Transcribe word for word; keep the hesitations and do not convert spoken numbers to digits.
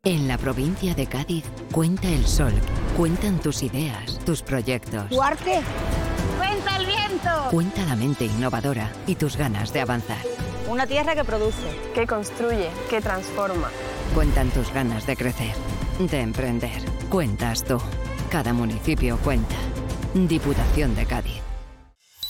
En la provincia de Cádiz cuenta el sol, cuentan tus ideas, tus proyectos. ¡Duarte! ¡Cuenta el viento! Cuenta la mente innovadora y tus ganas de avanzar. Una tierra que produce, que construye, que transforma. Cuentan tus ganas de crecer, de emprender. Cuentas tú. Cada municipio cuenta. Diputación de Cádiz.